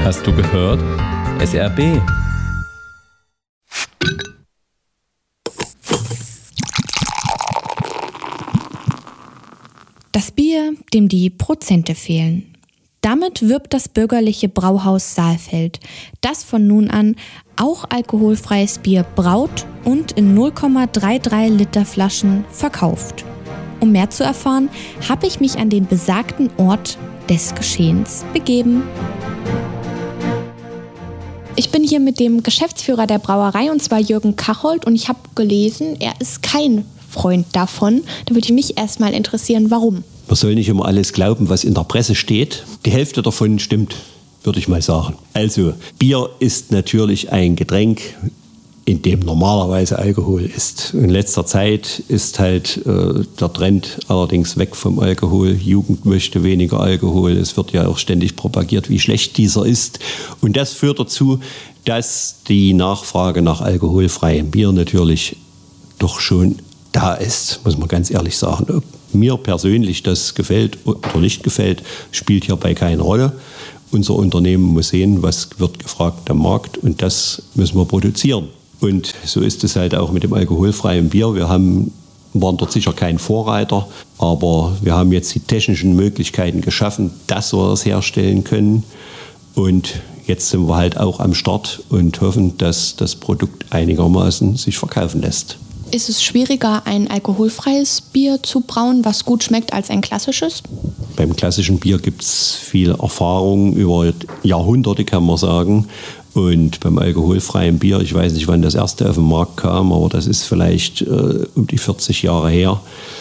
Hast du gehört? SRB. Das Bier, dem die Prozente fehlen. Damit wirbt das bürgerliche Brauhaus Saalfeld, das von nun an auch alkoholfreies Bier braut und in 0,33 Liter Flaschen verkauft. Um mehr zu erfahren, habe ich mich an den besagten Ort des Geschehens begeben. Ich bin hier mit dem Geschäftsführer der Brauerei, und zwar Jürgen Kachold, und ich habe gelesen, er ist kein Freund davon. Da würde mich erstmal interessieren, warum. Man soll nicht immer alles glauben, was in der Presse steht. Die Hälfte davon stimmt, würde ich mal sagen. Also, Bier ist natürlich ein Getränk, in dem normalerweise Alkohol ist. In letzter Zeit ist halt der Trend allerdings weg vom Alkohol. Jugend möchte weniger Alkohol. Es wird ja auch ständig propagiert, wie schlecht dieser ist. Und das führt dazu, dass die Nachfrage nach alkoholfreiem Bier natürlich doch schon da ist, muss man ganz ehrlich sagen. Ob mir persönlich das gefällt oder nicht gefällt, spielt hierbei keine Rolle. Unser Unternehmen muss sehen, was wird gefragt am Markt, und das müssen wir produzieren. Und so ist es halt auch mit dem alkoholfreien Bier. Wir waren dort sicher kein Vorreiter, aber wir haben jetzt die technischen Möglichkeiten geschaffen, dass wir das herstellen können. Und jetzt sind wir halt auch am Start und hoffen, dass das Produkt einigermaßen sich verkaufen lässt. Ist es schwieriger, ein alkoholfreies Bier zu brauen, was gut schmeckt, als ein klassisches? Beim klassischen Bier gibt es viel Erfahrung über Jahrhunderte, kann man sagen. Und beim alkoholfreien Bier, ich weiß nicht, wann das erste auf den Markt kam, aber das ist vielleicht um die 40 Jahre her.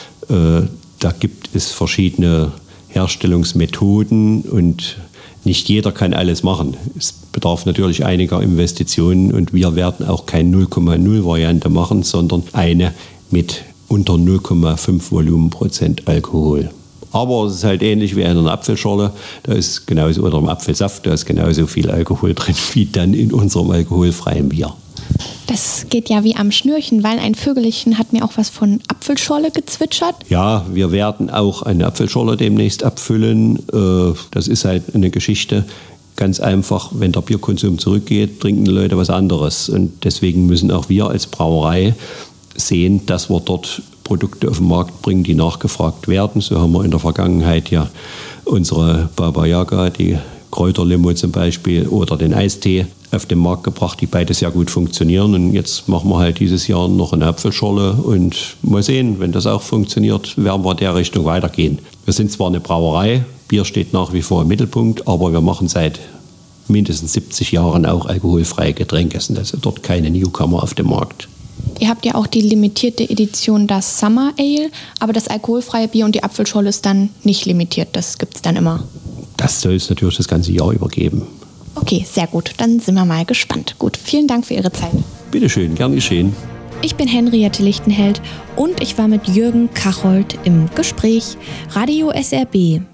Da gibt es verschiedene Herstellungsmethoden und nicht jeder kann alles machen. Es bedarf natürlich einiger Investitionen, und wir werden auch keine 0,0 Variante machen, sondern eine mit unter 0,5 Volumenprozent Alkohol. Aber es ist halt ähnlich wie in einer Apfelschorle, da ist genauso, oder im Apfelsaft, da ist genauso viel Alkohol drin wie dann in unserem alkoholfreien Bier. Das geht ja wie am Schnürchen, weil ein Vögelchen hat mir auch was von Apfelschorle gezwitschert. Ja, wir werden auch eine Apfelschorle demnächst abfüllen. Das ist halt eine Geschichte. Ganz einfach, wenn der Bierkonsum zurückgeht, trinken die Leute was anderes. Und deswegen müssen auch wir als Brauerei sehen, dass wir dort Produkte auf den Markt bringen, die nachgefragt werden. So haben wir in der Vergangenheit ja unsere Baba Yaga, die Kräuterlimo zum Beispiel, oder den Eistee auf den Markt gebracht, die beide sehr gut funktionieren. Und jetzt machen wir halt dieses Jahr noch eine Apfelschorle, und mal sehen, wenn das auch funktioniert, werden wir in der Richtung weitergehen. Wir sind zwar eine Brauerei, Bier steht nach wie vor im Mittelpunkt, aber wir machen seit mindestens 70 Jahren auch alkoholfreie Getränke. Es sind also dort keine Newcomer auf dem Markt. Ihr habt ja auch die limitierte Edition, das Summer Ale, aber das alkoholfreie Bier und die Apfelschorle ist dann nicht limitiert, das gibt es dann immer. Das soll es natürlich das ganze Jahr übergeben. Okay, sehr gut, dann sind wir mal gespannt. Gut, vielen Dank für Ihre Zeit. Bitte schön, gern geschehen. Ich bin Henriette Lichtenheld und ich war mit Jürgen Kachold im Gespräch. Radio SRB.